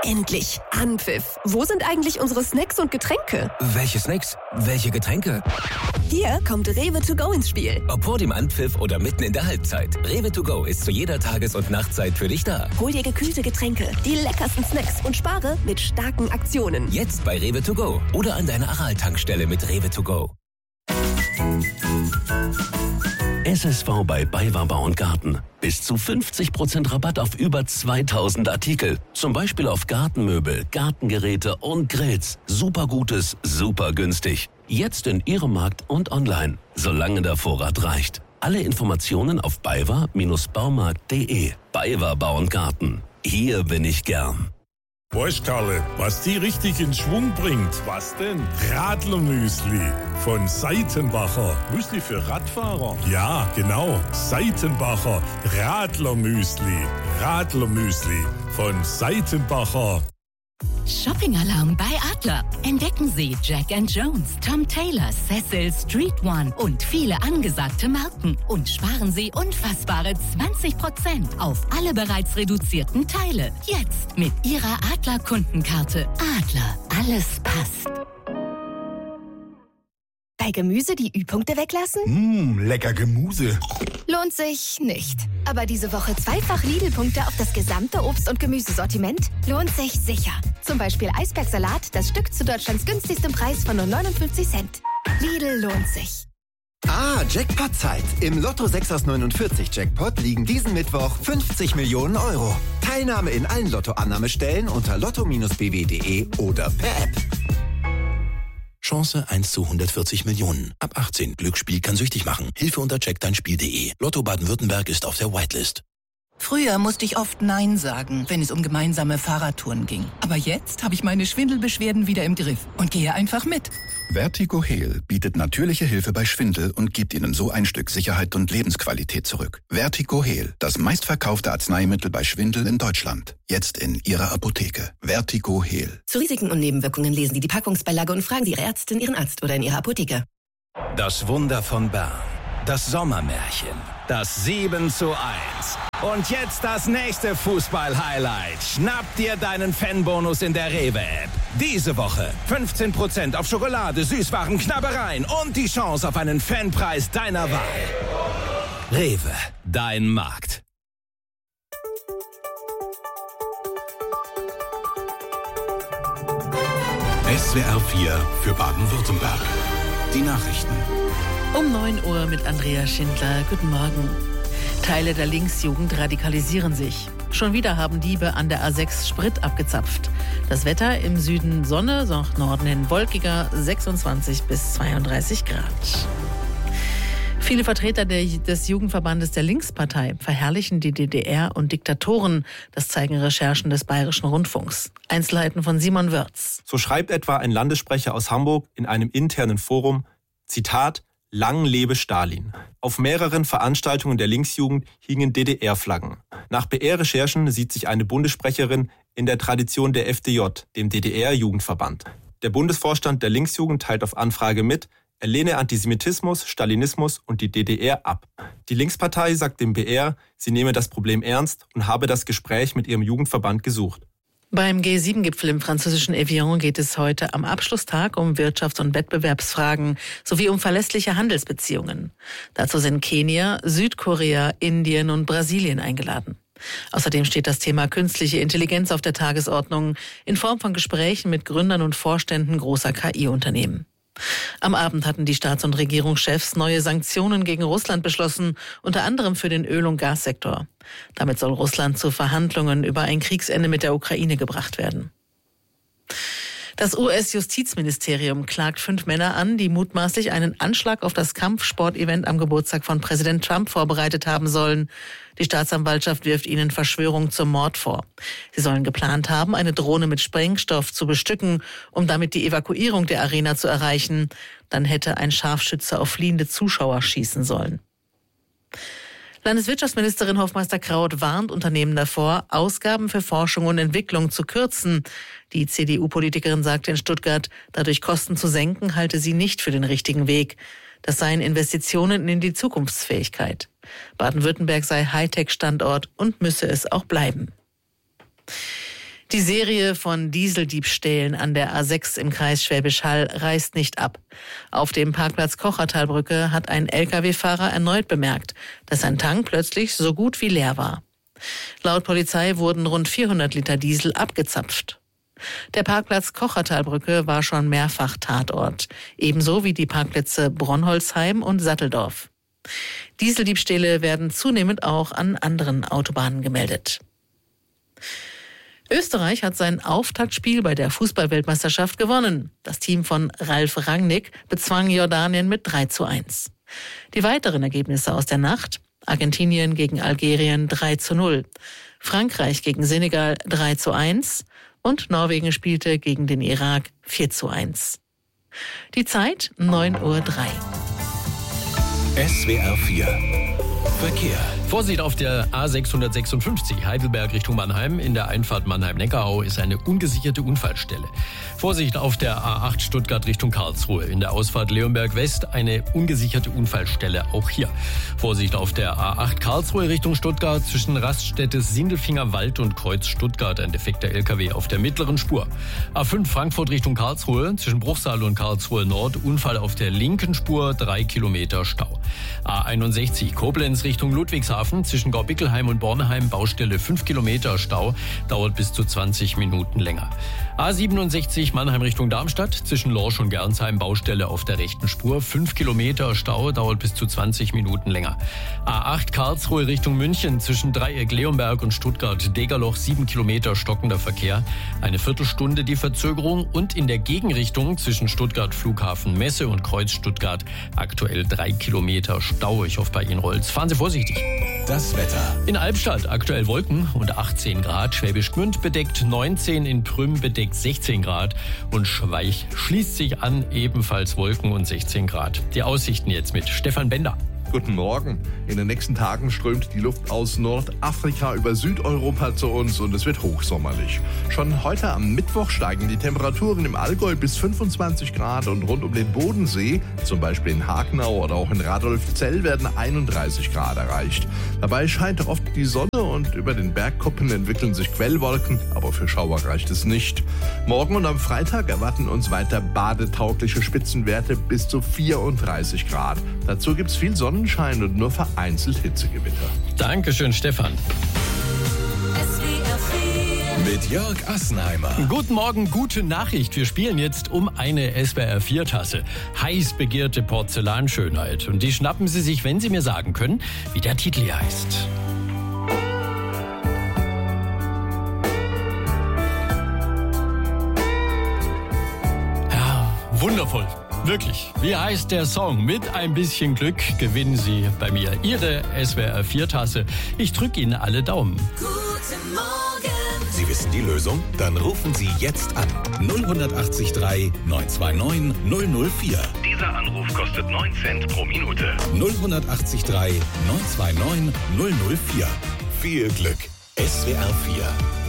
Endlich. Anpfiff. Wo sind eigentlich unsere Snacks und Getränke? Welche Snacks? Welche Getränke? Hier kommt Rewe to go ins Spiel. Ob vor dem Anpfiff oder mitten in der Halbzeit. Rewe to go ist zu jeder Tages- und Nachtzeit für dich da. Hol dir gekühlte Getränke, die leckersten Snacks und spare mit starken Aktionen. Jetzt bei Rewe to go oder an deiner Aral-Tankstelle mit Rewe to go. SSV bei BayWa Bau und Garten. Bis zu 50% Rabatt auf über 2000 Artikel. Zum Beispiel auf Gartenmöbel, Gartengeräte und Grills. Super Gutes, super günstig. Jetzt in Ihrem Markt und online, solange der Vorrat reicht. Alle Informationen auf baywa-baumarkt.de. BayWa Bau und Garten. Hier bin ich gern. Weißt Karle, was die richtig in Schwung bringt? Was denn? Radlermüsli von Seitenbacher. Müsli für Radfahrer? Ja, genau. Seitenbacher Radlermüsli. Radlermüsli von Seitenbacher. Shopping-Alarm bei Adler. Entdecken Sie Jack & Jones, Tom Taylor, Cecil, Street One und viele angesagte Marken. Und sparen Sie unfassbare 20% auf alle bereits reduzierten Teile. Jetzt mit Ihrer Adler-Kundenkarte. Adler, alles passt. Bei Gemüse die Ü-Punkte weglassen? Lecker Gemüse. Lohnt sich nicht. Aber diese Woche zweifach Lidl-Punkte auf das gesamte Obst- und Gemüsesortiment? Lohnt sich sicher. Zum Beispiel Eisbergsalat, das Stück zu Deutschlands günstigstem Preis von nur 59 Cent. Lidl lohnt sich. Jackpot-Zeit. Im Lotto 6 aus 49 Jackpot liegen diesen Mittwoch 50 Millionen Euro. Teilnahme in allen Lotto-Annahmestellen unter lotto-bw.de oder per App. Chance 1 zu 140 Millionen. Ab 18. Glücksspiel kann süchtig machen. Hilfe unter checkdeinspiel.de. Lotto Baden-Württemberg ist auf der Whitelist. Früher musste ich oft Nein sagen, wenn es um gemeinsame Fahrradtouren ging. Aber jetzt habe ich meine Schwindelbeschwerden wieder im Griff und gehe einfach mit. Vertigo Heal bietet natürliche Hilfe bei Schwindel und gibt Ihnen so ein Stück Sicherheit und Lebensqualität zurück. Vertigo Heal, das meistverkaufte Arzneimittel bei Schwindel in Deutschland. Jetzt in Ihrer Apotheke. Vertigo Heal. Zu Risiken und Nebenwirkungen lesen Sie die Packungsbeilage und fragen Sie Ihre Ärztin, Ihren Arzt oder in Ihrer Apotheke. Das Wunder von Bern. Das Sommermärchen. Das 7:1. Und jetzt das nächste Fußball-Highlight. Schnapp dir deinen Fanbonus in der Rewe-App. Diese Woche 15% auf Schokolade, Süßwaren, Knabbereien und die Chance auf einen Fanpreis deiner Wahl. Rewe, dein Markt. SWR 4 für Baden-Württemberg. Die Nachrichten. Um 9 Uhr mit Andrea Schindler. Guten Morgen. Teile der Linksjugend radikalisieren sich. Schon wieder haben Diebe an der A6 Sprit abgezapft. Das Wetter im Süden Sonne, nach Norden hin wolkiger, 26 bis 32 Grad. Viele Vertreter des Jugendverbandes der Linkspartei verherrlichen die DDR und Diktatoren. Das zeigen Recherchen des Bayerischen Rundfunks. Einzelheiten von Simon Wörz. So schreibt etwa ein Landessprecher aus Hamburg in einem internen Forum, Zitat, Lang lebe Stalin. Auf mehreren Veranstaltungen der Linksjugend hingen DDR-Flaggen. Nach BR-Recherchen sieht sich eine Bundessprecherin in der Tradition der FDJ, dem DDR-Jugendverband. Der Bundesvorstand der Linksjugend teilt auf Anfrage mit, er lehne Antisemitismus, Stalinismus und die DDR ab. Die Linkspartei sagt dem BR, sie nehme das Problem ernst und habe das Gespräch mit ihrem Jugendverband gesucht. Beim G7-Gipfel im französischen Evian geht es heute am Abschlusstag um Wirtschafts- und Wettbewerbsfragen sowie um verlässliche Handelsbeziehungen. Dazu sind Kenia, Südkorea, Indien und Brasilien eingeladen. Außerdem steht das Thema künstliche Intelligenz auf der Tagesordnung in Form von Gesprächen mit Gründern und Vorständen großer KI-Unternehmen. Am Abend hatten die Staats- und Regierungschefs neue Sanktionen gegen Russland beschlossen, unter anderem für den Öl- und Gassektor. Damit soll Russland zu Verhandlungen über ein Kriegsende mit der Ukraine gebracht werden. Das US-Justizministerium klagt 5 Männer an, die mutmaßlich einen Anschlag auf das Kampfsportevent am Geburtstag von Präsident Trump vorbereitet haben sollen. Die Staatsanwaltschaft wirft ihnen Verschwörung zum Mord vor. Sie sollen geplant haben, eine Drohne mit Sprengstoff zu bestücken, um damit die Evakuierung der Arena zu erreichen. Dann hätte ein Scharfschütze auf fliehende Zuschauer schießen sollen. Landeswirtschaftsministerin Hofmeister-Kraut warnt Unternehmen davor, Ausgaben für Forschung und Entwicklung zu kürzen. Die CDU-Politikerin sagte in Stuttgart, dadurch Kosten zu senken, halte sie nicht für den richtigen Weg. Das seien Investitionen in die Zukunftsfähigkeit. Baden-Württemberg sei Hightech-Standort und müsse es auch bleiben. Die Serie von Dieseldiebstählen an der A6 im Kreis Schwäbisch Hall reißt nicht ab. Auf dem Parkplatz Kochertalbrücke hat ein Lkw-Fahrer erneut bemerkt, dass sein Tank plötzlich so gut wie leer war. Laut Polizei wurden rund 400 Liter Diesel abgezapft. Der Parkplatz Kochertalbrücke war schon mehrfach Tatort, ebenso wie die Parkplätze Bronholzheim und Satteldorf. Dieseldiebstähle werden zunehmend auch an anderen Autobahnen gemeldet. Österreich hat sein Auftaktspiel bei der Fußball-Weltmeisterschaft gewonnen. Das Team von Ralf Rangnick bezwang Jordanien mit 3:1. Die weiteren Ergebnisse aus der Nacht: Argentinien gegen Algerien 3:0, Frankreich gegen Senegal 3:1 und Norwegen spielte gegen den Irak 4:1. Die Zeit 9:03 Uhr. SWR 4 Verkehr. Vorsicht auf der A656 Heidelberg Richtung Mannheim. In der Einfahrt Mannheim-Neckarau ist eine ungesicherte Unfallstelle. Vorsicht auf der A8 Stuttgart Richtung Karlsruhe. In der Ausfahrt Leonberg West eine ungesicherte Unfallstelle, auch hier. Vorsicht auf der A8 Karlsruhe Richtung Stuttgart zwischen Raststätte Sindelfinger Wald und Kreuz Stuttgart. Ein defekter LKW auf der mittleren Spur. A5 Frankfurt Richtung Karlsruhe zwischen Bruchsal und Karlsruhe Nord. Unfall auf der linken Spur, 3 Kilometer Stau. A61 Koblenz Richtung Ludwigshafen zwischen Gaubickelheim und Bornheim. Baustelle 5 Kilometer Stau. Dauert bis zu 20 Minuten länger. A67 Mannheim Richtung Darmstadt zwischen Lorsch und Gernsheim. Baustelle auf der rechten Spur. 5 Kilometer Stau. Dauert bis zu 20 Minuten länger. A8 Karlsruhe Richtung München zwischen Dreieck Leonberg und Stuttgart-Degerloch. 7 Kilometer stockender Verkehr. Eine Viertelstunde die Verzögerung. Und in der Gegenrichtung zwischen Stuttgart Flughafen Messe und Kreuz Stuttgart aktuell 3 Kilometer Stau. Ich hoffe, bei Ihnen rollt's. Fahren Sie vorsichtig. Das Wetter. In Albstadt aktuell Wolken und 18 Grad. Schwäbisch Gmünd bedeckt 19, in Prüm bedeckt 16 Grad. Und Schweich schließt sich an, ebenfalls Wolken und 16 Grad. Die Aussichten jetzt mit Stefan Bender. Guten Morgen. In den nächsten Tagen strömt die Luft aus Nordafrika über Südeuropa zu uns und es wird hochsommerlich. Schon heute am Mittwoch steigen die Temperaturen im Allgäu bis 25 Grad und rund um den Bodensee, zum Beispiel in Hagenau oder auch in Radolfzell, werden 31 Grad erreicht. Dabei scheint oft die Sonne und über den Bergkuppen entwickeln sich Quellwolken, aber für Schauer reicht es nicht. Morgen und am Freitag erwarten uns weiter badetaugliche Spitzenwerte bis zu 34 Grad. Dazu gibt es viel Sonnenschein und nur vereinzelt Hitzegewitter. Dankeschön, Stefan. Mit Jörg Assenheimer. Guten Morgen, gute Nachricht. Wir spielen jetzt um eine SWR 4-Tasse. Heiß begehrte Porzellanschönheit. Und die schnappen Sie sich, wenn Sie mir sagen können, wie der Titel hier heißt. Ja, wundervoll. Wirklich. Wie heißt der Song? Mit ein bisschen Glück gewinnen Sie bei mir Ihre SWR 4-Tasse. Ich drücke Ihnen alle Daumen. Guten Morgen. Sie wissen die Lösung? Dann rufen Sie jetzt an. 0183 929 004. Dieser Anruf kostet 9 Cent pro Minute. 0183 929 004. Viel Glück. SWR 4